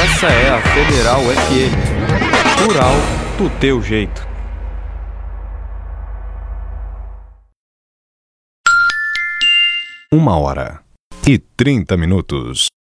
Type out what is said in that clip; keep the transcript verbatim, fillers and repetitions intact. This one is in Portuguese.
Essa é a Federal F M. Rural do teu jeito. Uma hora e trinta minutos.